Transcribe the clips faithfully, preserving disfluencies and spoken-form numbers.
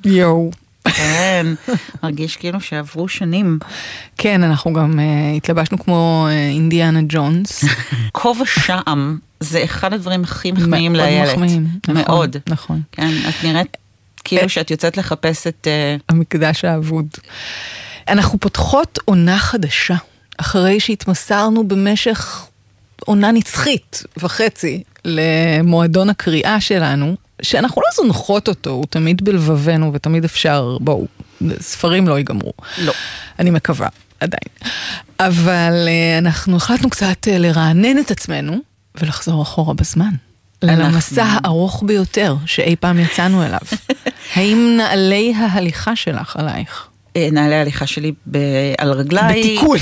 יואו. כן, מרגיש כאילו שעברו שנים. כן, אנחנו גם uh, התלבשנו כמו uh, אינדיאנה ג'ונס. כובע שעם, זה אחד הדברים הכי מחמיאים לילד. מאוד מחמיאים. מאוד. נכון. כן, את נראית כאילו שאת יוצאת לחפש את... המקדש האבוד. אנחנו פותחות עונה חדשה, אחרי שהתמסרנו במשך עונה נצחית וחצי למועדון הקריאה שלנו, שאנחנו לא זונחות אותו, הוא תמיד בלבבנו ותמיד אפשר, בואו, ספרים לא ייגמרו. לא. אני מקווה, עדיין. אבל אנחנו החלטנו קצת לרענן את עצמנו ולחזור אחורה בזמן. למסע הארוך ביותר שאי פעם יצאנו אליו. האם נעלי ההליכה שלך עלייך? נעלי ההליכה שלי על רגליי. בתיקון.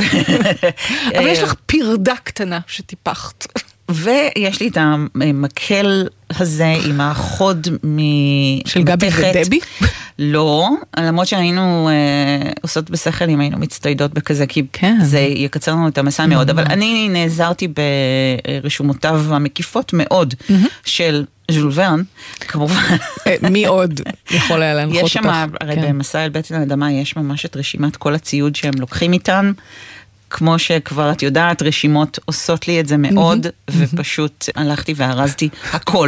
אבל יש לך פרדה קטנה שטיפחת. ויש לי את המקל הזה עם החוד מתכת. של גבי ודבי? לא, למרות שהיינו אה, עושות בשכל אם היינו מצטיידות בכזה, כי כן. זה יקצר לנו את המסע מאוד, אבל אני נעזרתי ברשומותיו המקיפות מאוד mm-hmm. של ז'ול ורן, כמובן. מי עוד יכול היה להנחות אותך? יש שם, הרי כן. במסע אל בטן האדמה יש ממש את רשימת כל הציוד שהם לוקחים איתן, כמו שכבר את יודעת, רשימות עושות לי את זה מאוד, mm-hmm. ופשוט הלכתי והרזתי הכל.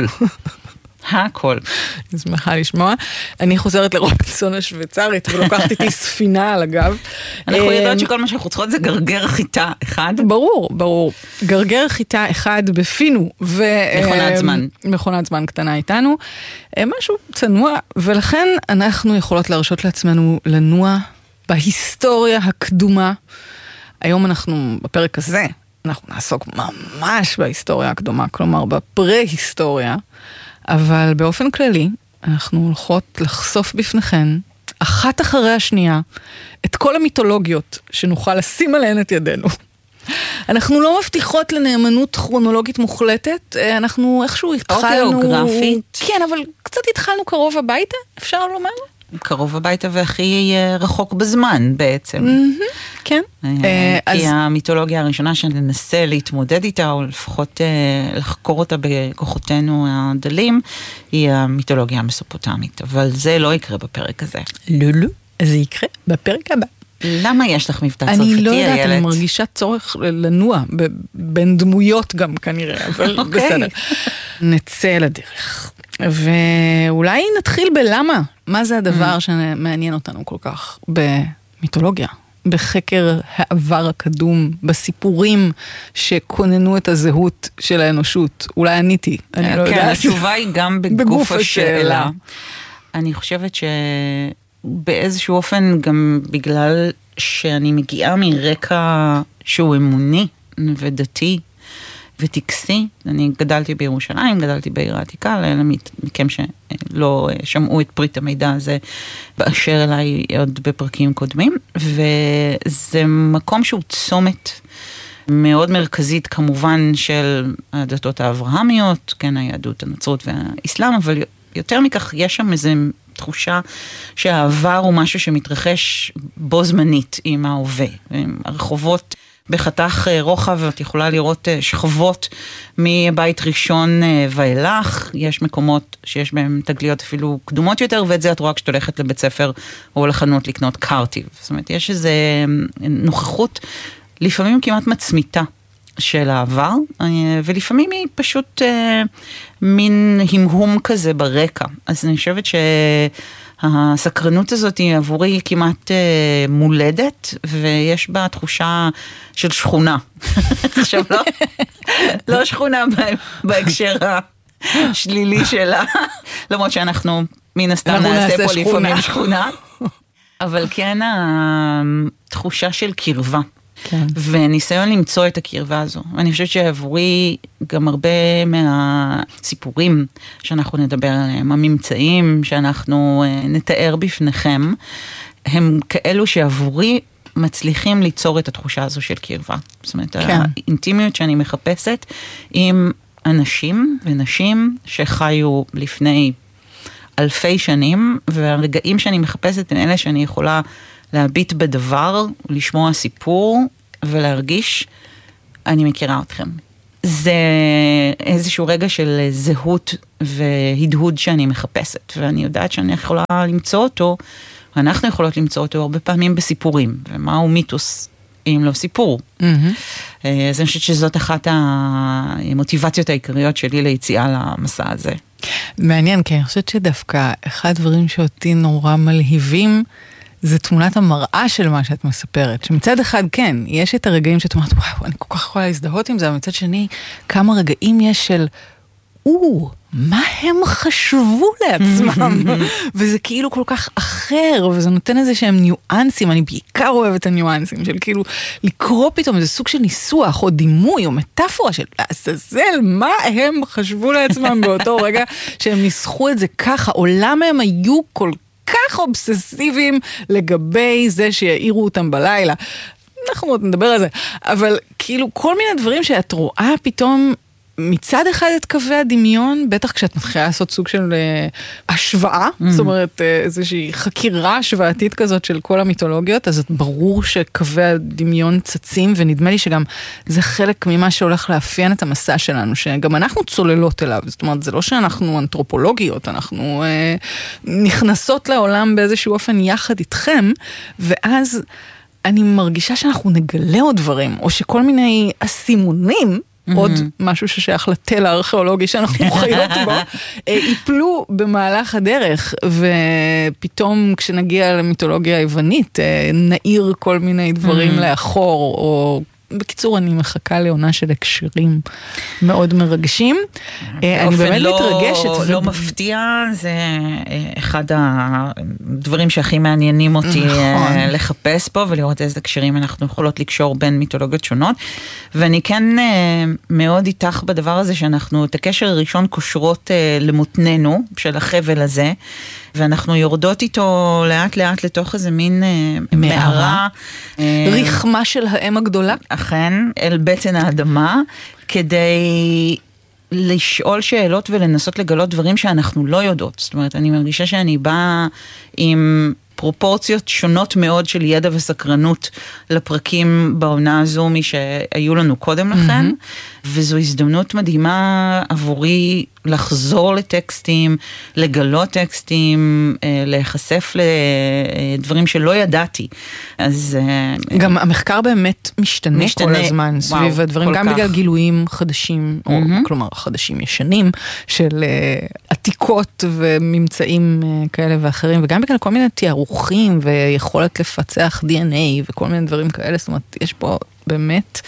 הכל. אני שמחה לשמוע. אני חוזרת לרובינסון השוויצרית, ולוקחת איתי ספינה על הגב. אנחנו יודעות שכל מה שאנחנו צריכות זה גרגר חיטה אחד. ברור, ברור. גרגר חיטה אחד בפינו. מכונת זמן. מכונת זמן קטנה איתנו. משהו צנוע, ולכן אנחנו יכולות להרשות לעצמנו לנוע בהיסטוריה הקדומה. היום אנחנו, בפרק הזה, אנחנו נעסוק ממש בהיסטוריה הקדומה, כלומר בפרה-היסטוריה, אבל באופן כללי, אנחנו הולכות לחשוף בפניכן, אחת אחרי השנייה, את כל המיתולוגיות שנוכל לשים עליהן את ידינו. אנחנו לא מבטיחות לנאמנות כרונולוגית מוחלטת, אנחנו איכשהו התחלנו... אוקיוגרפית. כן, אבל קצת התחלנו קרוב הביתה, אפשר לומר? קרוב הביתה והכי רחוק בזמן בעצם. כן. כי המיתולוגיה הראשונה שננסה להתמודד איתה, או לפחות לחקור אותה בכוחותינו הדלים, היא המיתולוגיה המסופוטמית. אבל זה לא יקרה בפרק הזה. לא, לא. זה יקרה בפרק הבא. למה יש לך מבטא צרפתי, אני לא יודעת, איילת? אני מרגישה צורך לנוע, בין דמויות גם כנראה, אבל בסדר. נצא לדרך. ואולי נתחיל בלמה. מה זה הדבר שמעניין אותנו כל כך במיתולוגיה, בחקר העבר הקדום, בסיפורים שכוננו את הזהות של האנושות? אולי עניתי, אני לא יודעת. כן, התשובה היא גם בגוף השאלה. אני חושבת שבאיזשהו אופן, גם בגלל שאני מגיעה מרקע שהוא אמוני ודתי, וטקסי, אני גדלתי בירושלים, גדלתי בעיר העתיקה, לאלה מכם שלא שמעו את פריט המידע הזה באשר אליי עוד בפרקים קודמים, וזה מקום שהוא צומת מאוד מרכזית כמובן של הדתות האברהמיות, כן, היהדות, הנצרות והאסלאם, אבל יותר מכך יש שם איזו תחושה שהעבר הוא משהו שמתרחש בו זמנית עם ההווה, הרחובות בחתך רוחב, ואת יכולה לראות שכבות מבית ראשון ואילך, יש מקומות שיש בהם תגליות אפילו קדומות יותר, ואת זה את רואה כשאת הולכת לבית ספר או לחנות לקנות קרטיב. זאת אומרת, יש איזו נוכחות, לפעמים כמעט מצמיתה של העבר, ולפעמים היא פשוט מין המהום כזה ברקע. אז אני חושבת ש... הסקרנות הזאת היא עבורי כמעט אה, מולדת, ויש בה תחושה של שכונה. עכשיו לא, לא שכונה בהקשר השלילי שלה, למרות שאנחנו מן הסתם נעשה פה לפעמים שכונה, אבל כן התחושה של קרבה. כן. וניסיון למצוא את הקרבה הזו. אני חושבת שעבורי גם הרבה מהסיפורים שאנחנו נדבר עליהם, הממצאים שאנחנו נתאר בפניכם, הם כאלו שעבורי מצליחים ליצור את התחושה הזו של קרבה. זאת אומרת, כן. האינטימיות שאני מחפשת עם אנשים ונשים שחיו לפני אלפי שנים, והרגעים שאני מחפשת הם אלה שאני יכולה להביט בדבר, לשמוע סיפור ולהרגיש, אני מכירה אתכם. זה איזשהו רגע של זהות והדהוד שאני מחפשת, ואני יודעת שאני יכולה למצוא אותו, אנחנו יכולות למצוא אותו הרבה פעמים בסיפורים, ומהו מיתוס אם לא סיפור. Mm-hmm. אז אני חושבת שזאת אחת המוטיבציות העיקריות שלי ליציאה למסע הזה. מעניין, כי אני חושבת שדווקא אחד הדברים שאותי נורא מלהיבים, זה תמונת המראה של מה שאת מספרת. שמצד אחד כן, יש את הרגעים שאת אומרת, וואו, אני כל כך יכולה להזדהות עם זה, אבל מצד שני, כמה רגעים יש של, או, מה הם חשבו לעצמם? וזה כאילו כל כך אחר, וזה נותן איזה שהם ניואנסים, אני בעיקר אוהבת את הניואנסים, של כאילו לקרוא פתאום איזה סוג של ניסוח, או דימוי, או מטאפורה של לעזאזל, מה הם חשבו לעצמם באותו רגע, שהם ניסחו את זה ככה, או למה הם היו כל כך אובססיביים לגבי זה שיעירו אותם בלילה. אנחנו עוד נדבר על זה, אבל כאילו כל מיני דברים שאת רואה פתאום, מצד אחד את קווי הדמיון, בטח כשאת מתחילה לעשות סוג של uh, השוואה, mm-hmm. זאת אומרת, uh, איזושהי חקירה השוואתית כזאת של כל המיתולוגיות, אז את ברור שקווי הדמיון צצים, ונדמה לי שגם זה חלק ממה שהולך לאפיין את המסע שלנו, שגם אנחנו צוללות אליו, זאת אומרת, זה לא שאנחנו אנתרופולוגיות, אנחנו uh, נכנסות לעולם באיזשהו אופן יחד איתכם, ואז אני מרגישה שאנחנו נגלה עוד דברים, או שכל מיני הסימונים, עוד משהו ששייך לתל הארכיאולוגי שאנחנו חיות בו, ייפלו במהלך הדרך, ופתאום כשנגיע למיתולוגיה היוונית, נעיר כל מיני דברים לאחור, או בקיצור, אני מחכה לעונה של הקשרים מאוד מרגשים. אני באמת מתרגשת. לא מפתיע, זה אחד הדברים שהכי מעניינים אותי לחפש פה, ולראות איזה הקשרים אנחנו יכולות לקשור בין מיתולוגיות שונות. ואני כן מאוד איתך בדבר הזה, שאנחנו את הקשר הראשון קושרות למותננו, של החבל הזה, ואנחנו יורדות איתו לאט לאט לתוך איזה מין מערה. רחמה של האם הגדולה. אכן, אל בטן האדמה, כדי לשאול שאלות ולנסות לגלות דברים שאנחנו לא יודעות. זאת אומרת, אני מרגישה שאני באה עם פרופורציות שונות מאוד של ידע וסקרנות לפרקים בעונה הזו משהיו לנו קודם לכן, וזו הזדמנות מדהימה עבורי לחזור לטקסטים, לגלות טקסטים, להיחשף לדברים שלא ידעתי. אז גם המחקר באמת משתנה, משתנה כל הזמן סביב וואו, הדברים, גם כך. בגלל גילויים חדשים, mm-hmm. או כלומר חדשים ישנים, של עתיקות וממצאים כאלה ואחרים, וגם בגלל כל מיני תיארוכים ויכולת לפצח די אן איי וכל מיני דברים כאלה, זאת אומרת, יש פה באמת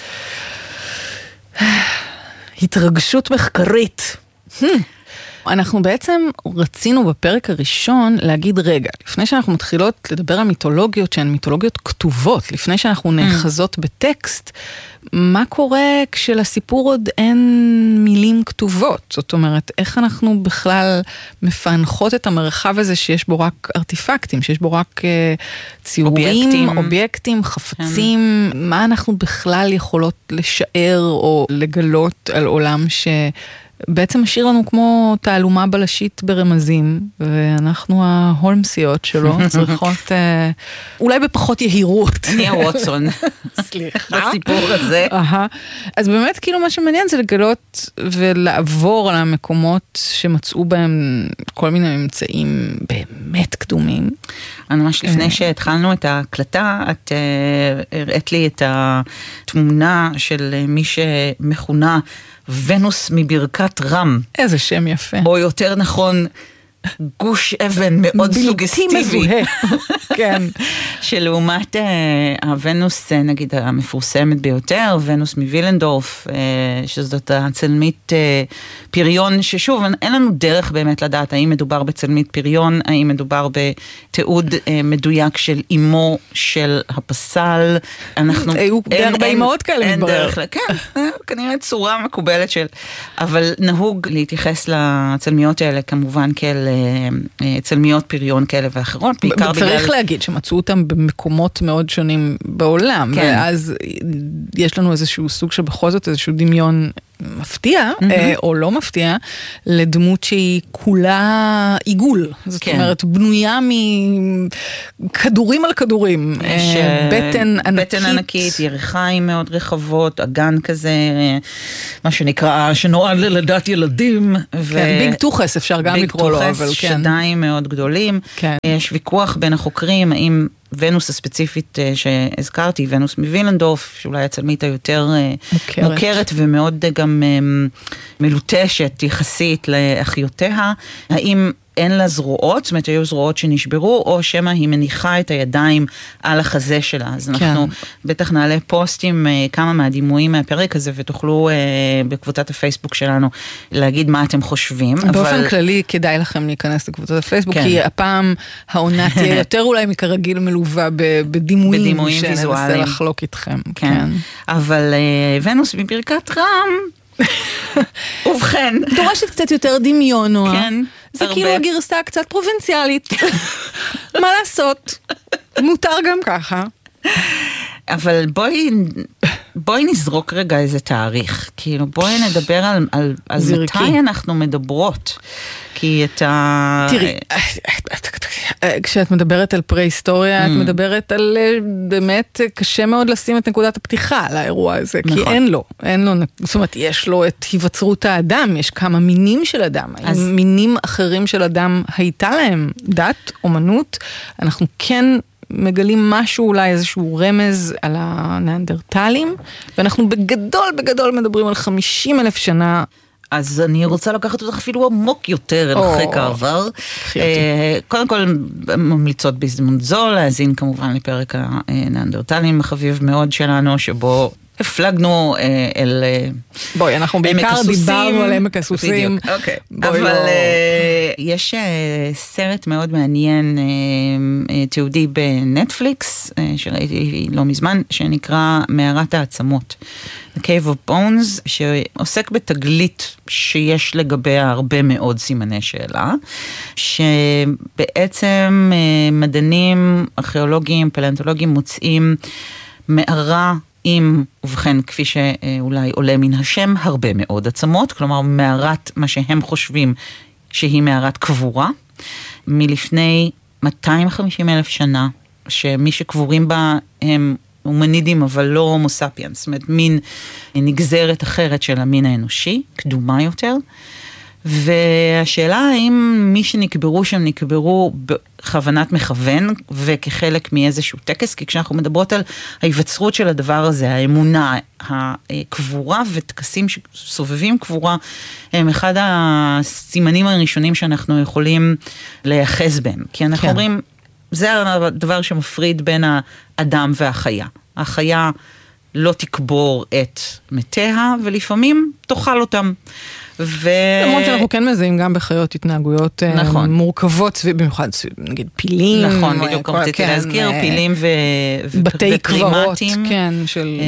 התרגשות מחקרית. אנחנו בעצם רצינו בפרק הראשון להגיד, רגע, לפני שאנחנו מתחילות לדבר על מיתולוגיות שהן מיתולוגיות כתובות, לפני שאנחנו נאחזות בטקסט, מה קורה כשלסיפור עוד אין מילים כתובות? זאת אומרת, איך אנחנו בכלל מפענחות את המרחב הזה שיש בו רק ארטיפקטים, שיש בו רק ציורים, אובייקטים, אובייקטים חפצים, מה אנחנו בכלל יכולות לשער או לגלות על עולם ש... בעצם משאיר לנו כמו תעלומה בלשית ברמזים, ואנחנו ההולמסיות שלו צריכות, אולי בפחות יהירות. אני הווטסון. סליחה. בסיפור הזה. אז באמת כאילו מה שמעניין זה לגלות ולעבור על המקומות שמצאו בהם כל מיני ממצאים באמת קדומים. אני ממש לפני שהתחלנו את ההקלטה, את הראית לי את התמונה של מי שמכונה ונוס מברכת רם. איזה שם יפה. או יותר נכון, גוש אבן מאוד סוגסטיבי. כן. שלעומת הוונוס, נגיד, המפורסמת ביותר, ונוס מווילנדורף, שזאת הצלמית פריון, ששוב, אין לנו דרך באמת לדעת האם מדובר בצלמית פריון, האם מדובר בתיעוד מדויק של אימו של הפסל. אנחנו... היו די הרבה אימהות כאלה מתברר. כן, כנראה צורה מקובלת של... אבל נהוג להתייחס לצלמיות האלה כמובן כאל צלמיות פריון כאלה ואחרות. צריך להגיד שמצאו אותם במקומות מאוד שונים בעולם, ואז יש לנו איזשהו סוג שבכל זאת איזשהו דמיון מפתיע, או לא מפתיע, לדמות שהיא כולה עיגול. זאת אומרת, בנויה מכדורים על כדורים. בטן ענקית. בטן ענקית, ירחיים מאוד רחבות, אגן כזה, מה שנקרא, שנועד ללידת ילדים. ביג טוחס אפשר גם לקרוא לו, אבל כן. שדיים מאוד גדולים. יש ויכוח בין החוקרים, האם ונוס הספציפית שהזכרתי, ונוס מווילנדורף, שאולי הצלמית היותר מוכרת, מוכרת ומאוד גם מלוטשת יחסית לאחיותיה, האם אין לה זרועות, זאת אומרת, היו זרועות שנשברו, או שמה היא מניחה את הידיים על החזה שלה. אז אנחנו כן. בטח נעלה פוסטים, כמה מהדימויים מהפרק הזה, ותוכלו בקבוצת הפייסבוק שלנו להגיד מה אתם חושבים. באופן אבל... כללי, כדאי לכם להיכנס לקבוצת הפייסבוק, כן. כי הפעם העונה תהיה יותר אולי מכרגיל מלווה בדימויים, בדימויים שננסה לחלוק איתכם. כן. כן. אבל ונוס בברכת רם, ובכן. דורשת קצת יותר דמיון, נועה. כן. זה הרבה. כאילו הגרסה קצת פרובינציאלית. מה לעשות? מותר גם ככה. אבל בואי, בואי נזרוק רגע איזה תאריך. כאילו בואי נדבר על, על, על מתי אנחנו מדברות. כי את ה... תראי, כשאת מדברת על פרה-היסטוריה, את מדברת על באמת קשה מאוד לשים את נקודת הפתיחה לאירוע הזה, כי אין לו, אין לו, זאת אומרת, יש לו את היווצרות האדם, יש כמה מינים של אדם, מינים אחרים של אדם הייתה להם דת, אומנות, אנחנו כן מגלים משהו, אולי איזשהו רמז על הנאנדרטלים, ואנחנו בגדול, בגדול מדברים על חמישים אלף שנה, אז אני רוצה לקחת אותך אפילו עמוק יותר אל חיק העבר. קודם כל, ממליצות בהזדמנות זו, להאזין כמובן לפרק הנאנדרטלים החביב מאוד שלנו, שבו הפלגנו אל... בואי, אנחנו בעיקר דיברנו על עמק הסוסים. בדיוק, אוקיי. אבל יש סרט מאוד מעניין, תיעודי בנטפליקס, שראיתי לא מזמן, שנקרא מערת העצמות. The Cave of Bones, שעוסק בתגלית שיש לגביה הרבה מאוד סימני שאלה, שבעצם מדענים, ארכיאולוגים, פלנטולוגים מוצאים מערה עם, ובכן, כפי שאולי עולה מן השם, הרבה מאוד עצמות, כלומר מערת מה שהם חושבים שהיא מערת קבורה, מלפני מאתיים וחמישים אלף שנה, שמי שקבורים בה הם הומנידים, אבל לא הומו ספיאנס, זאת אומרת, מין נגזרת אחרת של המין האנושי, קדומה יותר, והשאלה האם מי שנקברו שם נקברו בכוונת מכוון וכחלק מאיזשהו טקס, כי כשאנחנו מדברות על ההיווצרות של הדבר הזה, האמונה, הקבורה וטקסים שסובבים קבורה, הם אחד הסימנים הראשונים שאנחנו יכולים לייחס בהם, כי אנחנו כן. אומרים, זה הדבר שמפריד בין האדם והחיה. החיה לא תקבור את מתיה, ולפעמים תאכל אותם. ו... למרות שאנחנו כן מזהים גם בחיות התנהגויות נכון. מורכבות, במיוחד נגיד פילים. נכון, בדיוק רציתי כן, להזכיר, פילים ו... בתי קברות, כן. של...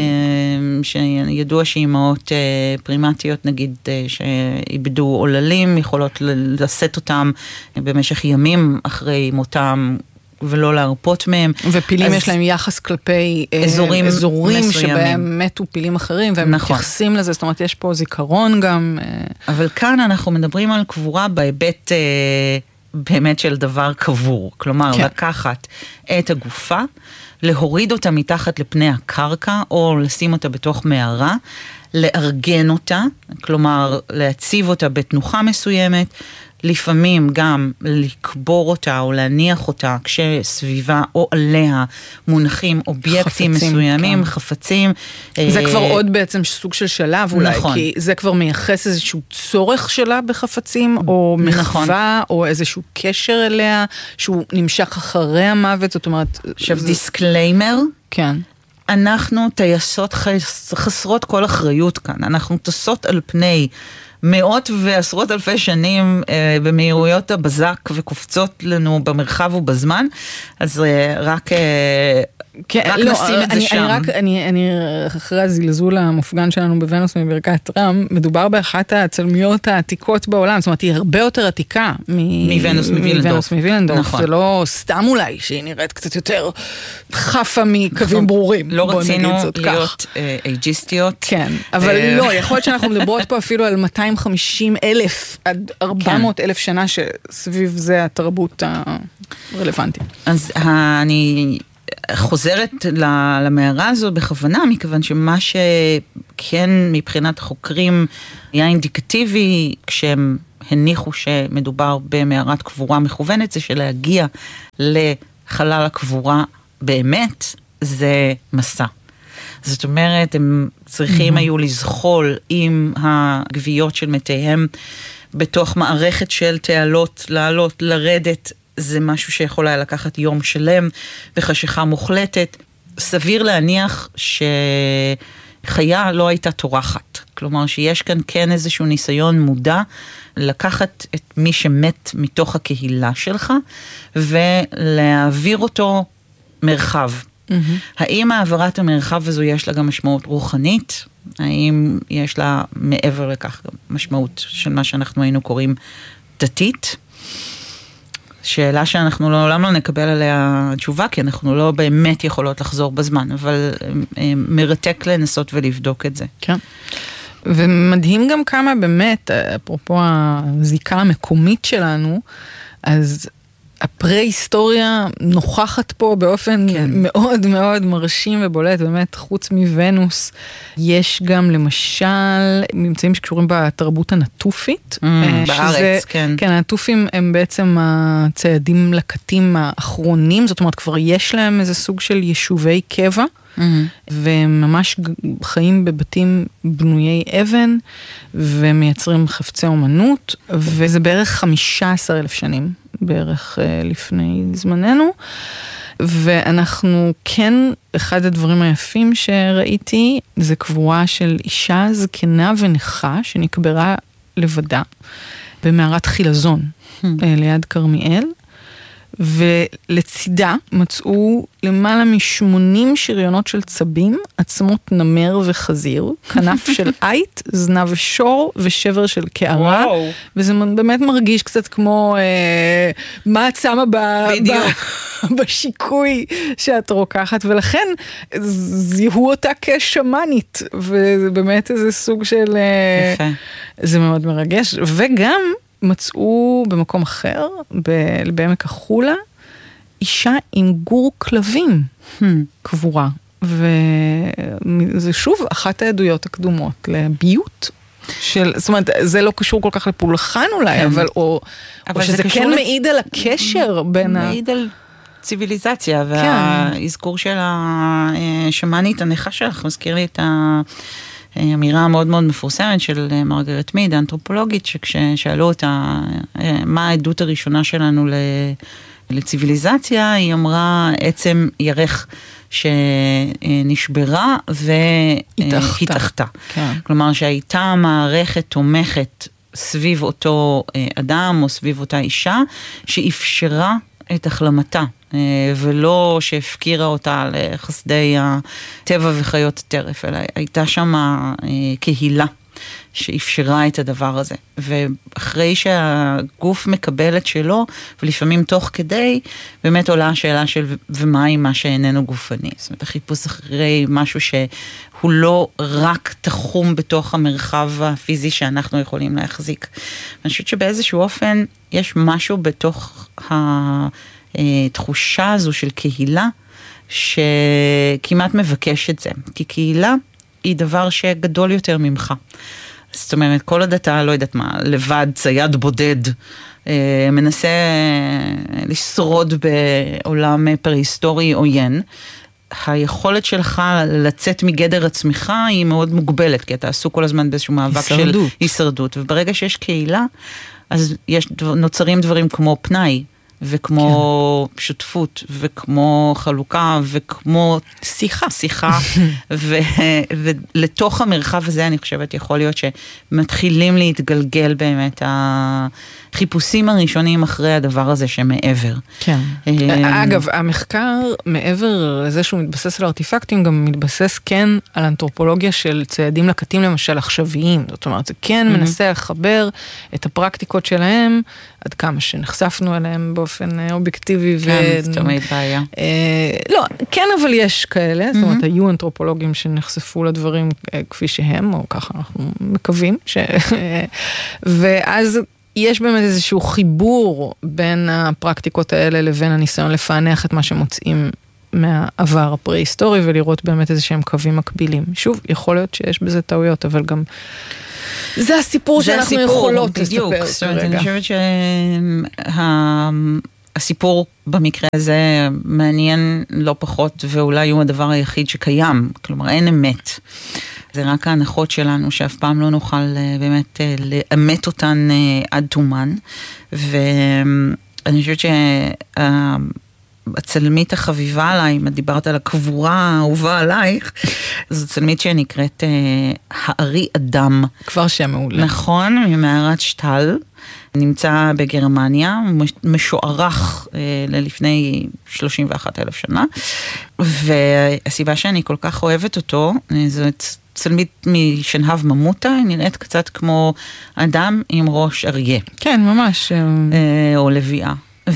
שידוע שאימהות פרימטיות, נגיד, שאיבדו עוללים, יכולות לשאת אותם במשך ימים אחרי מותם, ולא להרפות מהם. ופילים יש להם יחס כלפי אזורים, אזורים שבהם מתו פילים אחרים, והם נכון. מתייחסים לזה, זאת אומרת, יש פה זיכרון גם. אבל כאן אנחנו מדברים על קבורה בהיבט באמת של דבר קבור. כלומר, כן. לקחת את הגופה, להוריד אותה מתחת לפני הקרקע, או לשים אותה בתוך מערה, לארגן אותה, כלומר, להציב אותה בתנוחה מסוימת, לפעמים גם לקבור אותה או להניח אותה כשסביבה או עליה מונחים אובייקטים חפצים, מסוימים, כן. חפצים. זה כבר עוד בעצם סוג של שלב אולי, נכון. כי זה כבר מייחס איזשהו צורך שלה בחפצים, או מחווה, נכון. או איזשהו קשר אליה, שהוא נמשך אחרי המוות, זאת אומרת... עכשיו זה... דיסקליימר. כן. אנחנו טייסות חס... חסרות כל אחריות כאן, אנחנו טסות על פני... מאות ועשרות אלפי שנים אה, במהירויות הבזק וקופצות לנו במרחב ובזמן, אז אה, רק... אה, כן, רק לא, נשים את אני, זה שם. אני רק, אני, אני אחרי הזלזול המופגן שלנו בוונוס מברכת רם, מדובר באחת הצלמיות העתיקות בעולם, זאת אומרת, היא הרבה יותר עתיקה מוונוס מווילנדורף. מווילנדורף. נכון. זה לא סתם אולי שהיא נראית קצת יותר חפה מקווים ברורים. לא רצינו להיות אה, אייג'יסטיות. כן, אבל לא, יכול להיות שאנחנו מדברות פה אפילו על מאתיים וחמישים אלף עד ארבע מאות אלף שנה שסביב זה התרבות הרלוונטית. אז אני... חוזרת למערה הזו בכוונה, מכיוון שמה שכן מבחינת החוקרים היה אינדיקטיבי, כשהם הניחו שמדובר במערת קבורה מכוונת, זה שלהגיע לחלל הקבורה באמת, זה מסע. זאת אומרת, הם צריכים היו לזחול עם הגוויות של מתיהם, בתוך מערכת של תעלות, לעלות, לרדת, זה משהו שיכול היה לקחת יום שלם בחשיכה מוחלטת. סביר להניח שחיה לא הייתה תורחת. כלומר שיש כאן כן איזשהו ניסיון מודע לקחת את מי שמת מתוך הקהילה שלך ולהעביר אותו מרחב. Mm-hmm. האם העברת המרחב הזו יש לה גם משמעות רוחנית? האם יש לה מעבר לכך גם משמעות של מה שאנחנו היינו קוראים דתית? שאלה שאנחנו לעולם לא נקבל עליה תשובה, כי אנחנו לא באמת יכולות לחזור בזמן, אבל מרתק לנסות ולבדוק את זה. כן. ומדהים גם כמה באמת, אפרופו הזיקה המקומית שלנו, אז הפרה-היסטוריה נוכחת פה באופן כן. מאוד מאוד מרשים ובולט, באמת חוץ מוונוס, יש גם למשל ממצאים שקשורים בתרבות הנטופית. Mm, בארץ, שזה, כן. כן, הנטופים הם בעצם הציידים לקטים האחרונים, זאת אומרת כבר יש להם איזה סוג של יישובי קבע, mm-hmm. והם ממש חיים בבתים בנויי אבן, ומייצרים חפצי אומנות, וזה בערך חמישה עשר אלף שנים. בערך לפני זמננו, ואנחנו כן, אחד הדברים היפים שראיתי, זה קבורה של אישה זקנה ונכה, שנקברה לבדה, במערת חילזון, ליד כרמיאל, ולצידה מצאו למעלה משמונים שריונות של צבים, עצמות נמר וחזיר, כנף של עית, זנב ושור ושבר של קערה, וואו. וזה באמת מרגיש קצת כמו אה, מה את שמה ב, ב, בשיקוי שאת רוקחת, ולכן זיהו אותה כשמנית, וזה באמת איזה סוג של... יפה. זה מאוד מרגש, וגם... מצאו במקום אחר, בעמק החולה, אישה עם גור כלבים hmm. קבורה. וזה שוב אחת העדויות הקדומות לביות. של, זאת אומרת, זה לא קשור כל כך לפולחן אולי, כן. אבל, או, אבל או שזה כן לצ... מעיד על הקשר בין ה... מעיד על ציביליזציה, והאזכור של השמאנית הנכה שלך מזכיר לי את ה... אמירה מאוד מאוד מפורסמת של מרגרט מיד, האנתרופולוגית, שכששאלו אותה מה העדות הראשונה שלנו לציביליזציה, היא אמרה עצם ירך שנשברה והתאחתה. כן. כלומר שהייתה מערכת תומכת סביב אותו אדם או סביב אותה אישה, שאפשרה את החלמתה. ולא שהפקירה אותה לחסדי הטבע וחיות טרף, אלא הייתה שם קהילה שאפשרה את הדבר הזה. ואחרי שהגוף מקבל את שלו, ולפעמים תוך כדי, באמת עולה השאלה של ומה עם מה שאיננו גופני. זאת אומרת, החיפוש אחרי משהו שהוא לא רק תחום בתוך המרחב הפיזי שאנחנו יכולים להחזיק. אני חושבת שבאיזשהו אופן יש משהו בתוך ה... תחושה הזו של קהילה שכמעט מבקש את זה, כי קהילה היא דבר שגדול יותר ממך. זאת אומרת, כל עוד אתה, לא יודעת מה, לבד, צייד בודד, מנסה לשרוד בעולם פרה-היסטורי עוין, היכולת שלך לצאת מגדר עצמך היא מאוד מוגבלת, כי אתה עסוק כל הזמן באיזשהו מאבק הישרדות. של הישרדות, וברגע שיש קהילה, אז יש, נוצרים דברים כמו פנאי, וכמו כן. שותפות, וכמו חלוקה, וכמו שיחה. שיחה, ו, ולתוך המרחב הזה אני חושבת יכול להיות שמתחילים להתגלגל באמת החיפושים הראשונים אחרי הדבר הזה שמעבר. כן. אגב, המחקר מעבר לזה שהוא מתבסס על ארטיפקטים, גם מתבסס כן על אנתרופולוגיה של ציידים לקטים למשל עכשוויים. זאת אומרת, זה כן mm-hmm. מנסה לחבר את הפרקטיקות שלהם, עד כמה שנחשפנו אליהם באופן אובייקטיבי. כן, ו... זאת אומרת בעיה. אה, לא, כן, אבל יש כאלה, mm-hmm. זאת אומרת, היו אנתרופולוגים שנחשפו לדברים כפי שהם, או ככה אנחנו מקווים, ש... ואז יש באמת איזשהו חיבור בין הפרקטיקות האלה לבין הניסיון לפענח את מה שמוצאים מהעבר הפרה-היסטורי, ולראות באמת איזה שהם קווים מקבילים. שוב, יכול להיות שיש בזה טעויות, אבל גם זה הסיפור שאנחנו יכולות לספר. זאת אומרת, אני חושבת שהסיפור במקרה הזה מעניין לא פחות, ואולי הוא הדבר היחיד שקיים. כלומר, אין אמת. זה רק ההנחות שלנו, שאף פעם לא נוכל באמת לאמת אותן עד תומן. ואני חושבת שהצלמית החביבה עליי, אם את דיברת על הקבורה האהובה עלייך, זו צלמית שנקראת הארי אדם. כבר שם מעולה. נכון, ממערת שטל. נמצא בגרמניה, משוערך ללפני שלושים ואחת אלף שנה. והסיבה שאני כל כך אוהבת אותו, זו צלמית משנהב ממוטה, נראית קצת כמו אדם עם ראש אריה. כן, ממש. או לביאה.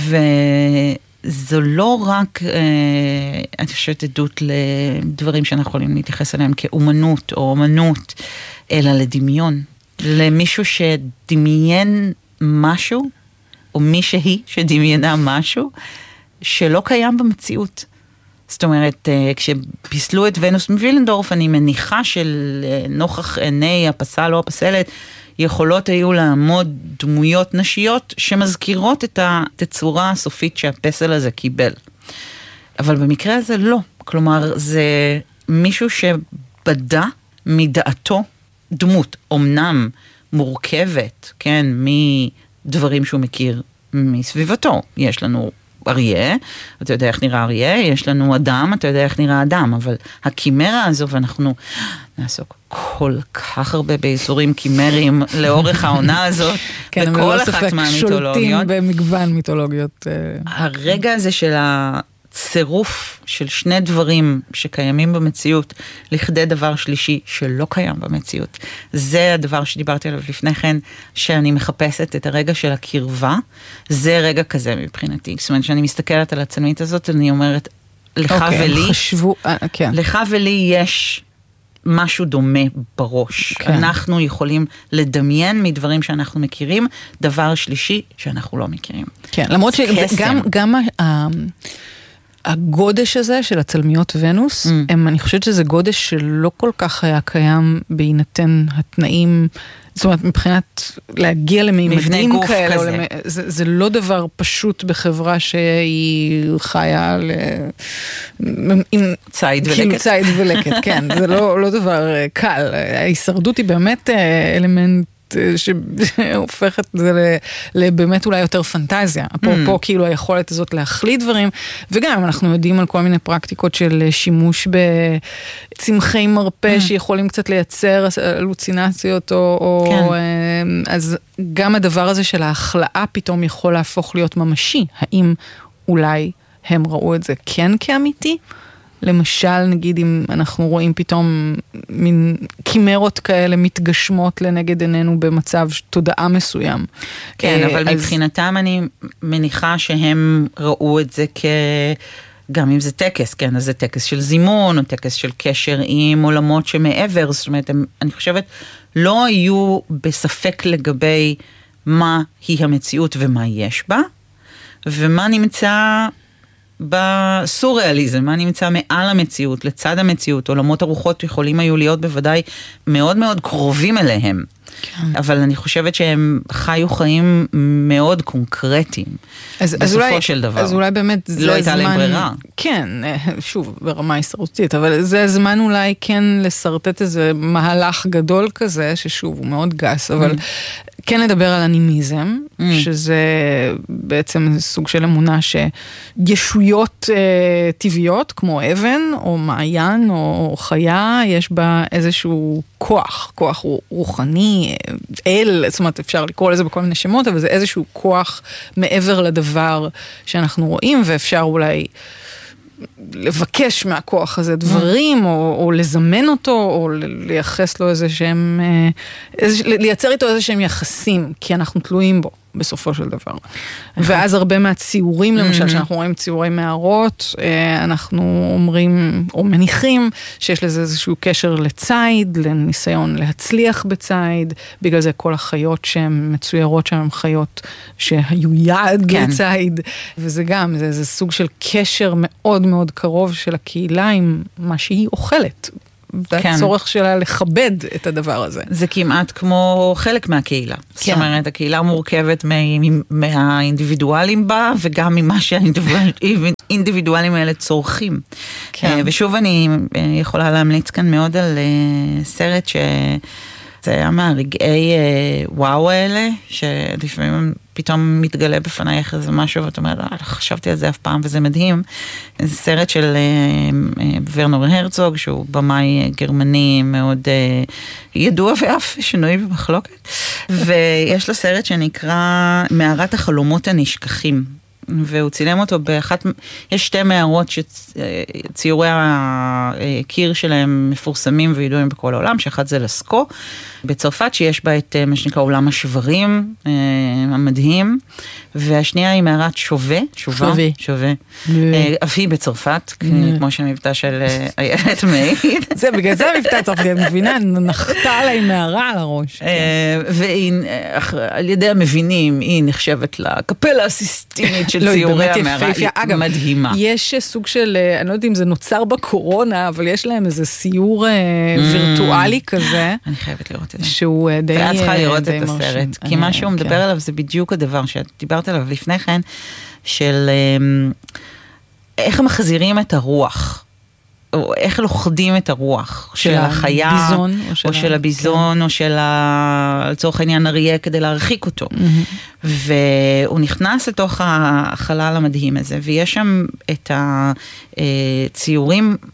וזו לא רק, אני חושבת, עדות לדברים שאנחנו יכולים להתייחס אליהם כאומנות או אומנות, אלא לדמיון. למישהו שדמיין משהו, או מישהי שדמיינה משהו, שלא קיים במציאות. זאת אומרת, כשפיסלו את ונוס מווילנדורף, אני מניחה של נוכח עיני הפסל או הפסלת, יכולות היו לעמוד דמויות נשיות שמזכירות את התצורה הסופית שהפסל הזה קיבל. אבל במקרה הזה לא. כלומר, זה מישהו שבדע מדעתו דמות, אומנם מורכבת, כן, מדברים שהוא מכיר מסביבתו. יש לנו אריה, אתה יודע איך נראה אריה, יש לנו אדם, אתה יודע איך נראה אדם, אבל הקימרה הזו, ואנחנו נעסוק כל כך הרבה ביצורים קימריים לאורך העונה הזאת, כן, בכל אחת מהמיתולוגיות. שולטים במגוון מיתולוגיות. הרגע הזה של הצירוף של שני דברים שקיימים במציאות, לכדי דבר שלישי שלא קיים במציאות, זה הדבר שדיברתי עליו לפני כן, שאני מחפשת את הרגע של הקרבה, זה רגע כזה מבחינתי. זאת אומרת, שאני מסתכלת על הצלמית הזאת, אני אומרת, לך אוקיי, ולי, חשבו, כן. לך ולי יש משהו דומה בראש. כן. אנחנו יכולים לדמיין מדברים שאנחנו מכירים, דבר שלישי שאנחנו לא מכירים. כן, למרות שגם גם ה... הגודש הזה של הצלמיות ונוס, mm. הם, אני חושבת שזה גודש שלא כל כך היה קיים בהינתן התנאים, זאת אומרת, מבחינת להגיע לממדים כאלה, למ... זה, זה לא דבר פשוט בחברה שהיא חיה ל... עם צייד ולקט. כאילו צייד ולקט, כן, זה לא, לא דבר קל. ההישרדות היא באמת אלמנט שהופכת זה לבאמת אולי יותר פנטזיה, אפרופו כאילו היכולת הזאת להחליט דברים, וגם אנחנו יודעים על כל מיני פרקטיקות של שימוש בצמחי מרפא שיכולים קצת לייצר הלוצינציות, או אז גם הדבר הזה של ההחלאה פתאום יכול להפוך להיות ממשי, האם אולי הם ראו את זה כן כאמיתי? למשל, נגיד, אם אנחנו רואים פתאום מין קימרות כאלה מתגשמות לנגד עינינו במצב תודעה מסוים. כן, אבל אז... מבחינתם אני מניחה שהם ראו את זה כ... גם אם זה טקס, כן, אז זה טקס של זימון, או טקס של קשר עם עולמות שמעבר, זאת אומרת, הם, אני חושבת, לא היו בספק לגבי מה היא המציאות ומה יש בה, ומה נמצא בסוריאליזם, מה נמצא מעל המציאות, לצד המציאות, עולמות הרוחות יכולים היו להיות בוודאי מאוד מאוד קרובים אליהם. כן. אבל אני חושבת שהם חיו חיים מאוד קונקרטיים, אז, בסופו אז אולי, של דבר. אז אולי באמת זה לא הזמן... הייתה להם ברירה. כן, שוב, ברמה הישרדותית, אבל זה הזמן אולי כן לסרטט איזה מהלך גדול כזה, ששוב, הוא מאוד גס, אבל כן לדבר על אנימיזם, mm. שזה בעצם סוג של אמונה שישויות אה, טבעיות, כמו אבן או מעיין או חיה, יש בה איזשהו כוח, כוח רוחני, אל, זאת אומרת אפשר לקרוא לזה בכל מיני שמות, אבל זה איזשהו כוח מעבר לדבר שאנחנו רואים, ואפשר אולי לבקש מהכוח הזה דברים, או, או לזמן אותו, או לייחס לו איזה שהם, איזה, לייצר איתו איזה שהם יחסים, כי אנחנו תלויים בו בסופו של דבר. ואז הרבה מהציורים, למשל, שאנחנו רואים ציורי מערות, אנחנו אומרים, או מניחים, שיש לזה איזשהו קשר לצייד, לניסיון להצליח בצייד, בגלל זה כל החיות שהן מצוירות שהן חיות שהיו יעד בצייד, וזה גם, זה, זה סוג של קשר מאוד מאוד קרוב של הקהילה עם מה שהיא אוכלת. והצורך שלה לכבד את הדבר הזה. זה כמעט כמו חלק מהקהילה. זאת אומרת, הקהילה מורכבת מהאינדיבידואלים בה, וגם ממה שהאינדיבידואלים האלה צורכים. ושוב אני יכולה להמליץ כאן מאוד על סרט ש... זה היה מהרגעי וואו האלה, שלפעמים פתאום מתגלה בפנייך איזה משהו, ואת אומרת, לא חשבתי על זה אף פעם, וזה מדהים. זה סרט של ורנר הרצוג, שהוא במאי גרמני מאוד ידוע ואף שנוי במחלוקת, ויש לו סרט שנקרא מערת החלומות הנשכחים. והוא צילם אותו באחת, יש שתי מערות שציורי הקיר שלהם מפורסמים וידועים בכל העולם, שאחת זה לסקו, בצרפת שיש בה את מה שנקרא עולם השברים, המדהים, והשנייה היא מערת שווה, שובה, שווה, אף היא בצפת, כמו שהמבטא של איילת מעיד. זה בגלל זה המבטא הצרפתי, את מבינה, נחתה עליי מערה על הראש. ועל ידי המבינים, היא נחשבת לקפלה הסיסטינית של ציורי המערה, היא מדהימה. יש סוג של, אני לא יודעת אם זה נוצר בקורונה, אבל יש להם איזה סיור וירטואלי כזה. אני חייבת לראות את זה. שהוא די מרשים. ואת צריכה לראות את הסרט, כי מה שהוא מדבר עליו זה בדיוק הדבר שאת דיברת עליו לפני כן, של איך מחזירים את הרוח, או איך לוכדים את הרוח של החיה, או של הביזון, או של לצורך העניין אריה, כדי להרחיק אותו. והוא נכנס לתוך החלל המדהים הזה, ויש שם את הציורים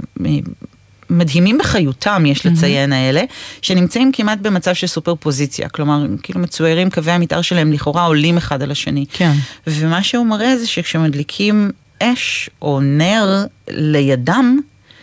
מדהימים בחיותם, יש לציין האלה, שנמצאים כמעט במצב של סופר פוזיציה, כלומר, כאילו מצוירים קווי המתאר שלהם לכאורה עולים אחד על השני. כן. ומה שהוא מראה זה שכשמדליקים אש או נר לידם,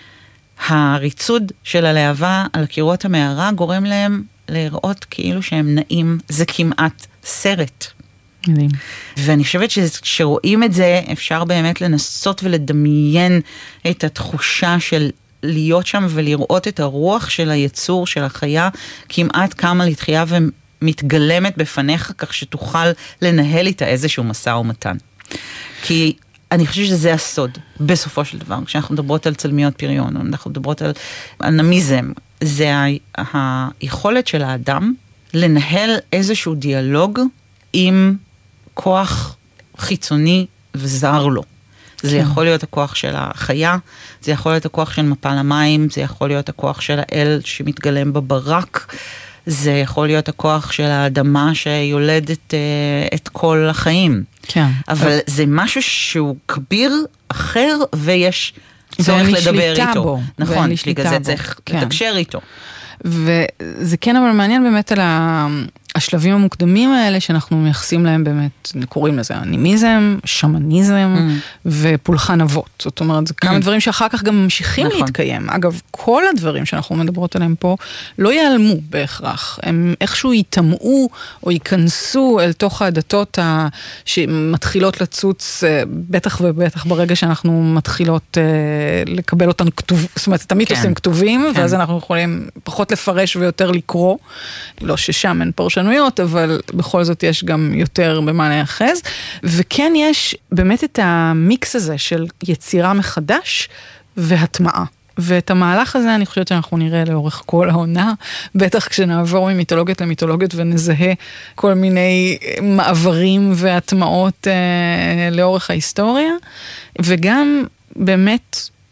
הריצוד של הלהבה על קירות המערה גורם להם לראות כאילו שהם נעים, זה כמעט סרט. מדהים. ואני חושבת שרואים את זה, אפשר באמת לנסות ולדמיין את התחושה של להיות שם ולראות את הרוח של היצור, של החיה, כמעט כמה לתחייה ומתגלמת בפניך, כך שתוכל לנהל איתה איזשהו מסע ומתן. כי אני חושבת שזה הסוד, בסופו של דבר, כשאנחנו מדברות על צלמיות פריון, אנחנו מדברות על, על נמיזם, זה ה, היכולת של האדם לנהל איזשהו דיאלוג עם כוח חיצוני וזר לו. זה יכול להיות הכוח של החיה, זה יכול להיות הכוח של מפל המים, זה יכול להיות הכוח של האל שמתגלם בברק, זה יכול להיות הכוח של האדמה שיולדת את כל החיים. כן. אבל זה משהו שהוא כביר אחר, ויש צורך לדבר איתו. בו. נכון, בגלל זה צריך לתקשר איתו. וזה כן אבל מעניין באמת על השלבים המוקדמים האלה שאנחנו מייחסים להם באמת, קוראים לזה אנימיזם, שמניזם ופולחן אבות. זאת אומרת, זה כמה דברים שאחר כך גם ממשיכים להתקיים. אגב, כל הדברים שאנחנו מדברות עליהם פה לא ייעלמו בהכרח. הם איכשהו יתאמעו או ייכנסו אל תוך הדתות שמתחילות לצוץ, בטח ובטח ברגע שאנחנו מתחילות לקבל אותן כתוב, זאת אומרת, תמיד עושים כתובים, ואז אנחנו יכולים פחות לפרש ויותר לקרוא. לא ששם אין פרשנויות, אבל בכל זאת יש גם יותר במה להיאחז. וכן יש באמת את המיקס הזה של יצירה מחדש והטמעה. ואת המהלך הזה אני חושבת שאנחנו נראה לאורך כל העונה, בטח כשנעבור ממיתולוגיות למיתולוגיות ונזהה כל מיני מעברים והטמעות אה, לאורך ההיסטוריה. וגם באמת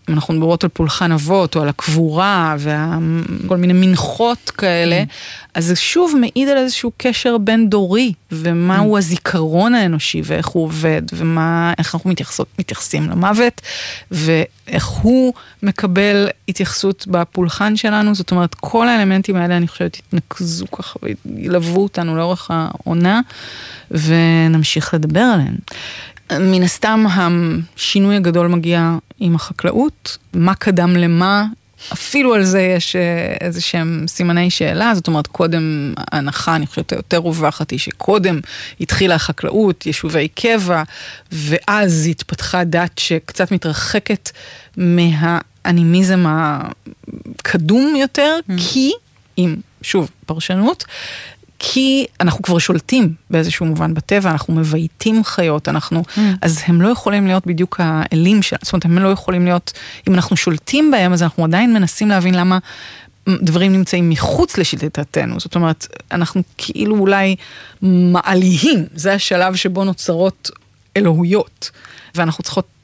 אם אנחנו מדברות על פולחן אבות, או על הקבורה, וכל מיני מנחות כאלה, אז זה שוב מעיד על איזשהו קשר בין דורי, ומהו הזיכרון האנושי, ואיך הוא עובד, ואיך אנחנו מתייחסים למוות, ואיך הוא מקבל התייחסות בפולחן שלנו, זאת אומרת, כל האלמנטים האלה, אני חושבת, יתנקזו ככה, וילוו אותנו לאורך העונה, ונמשיך לדבר עליהם. מן הסתם השינוי הגדול מגיע עם החקלאות, מה קדם למה, אפילו על זה יש איזה שהם סימני שאלה, זאת אומרת קודם ההנחה, אני חושבת יותר רווחת היא שקודם התחילה החקלאות, יישובי קבע, ואז התפתחה דת שקצת מתרחקת מהאנימיזם הקדום יותר, mm. כי, עם שוב פרשנות, כי אנחנו כבר שולטים באיזשהו מובן בטבע, אנחנו מבייתים חיות, אנחנו, mm. אז הם לא יכולים להיות בדיוק האלים שלנו, זאת אומרת, הם לא יכולים להיות, אם אנחנו שולטים בהם, אז אנחנו עדיין מנסים להבין למה דברים נמצאים מחוץ לשליטתנו, זאת אומרת, אנחנו כאילו אולי מעליים, זה השלב שבו נוצרות אלוהויות, ואנחנו צריכות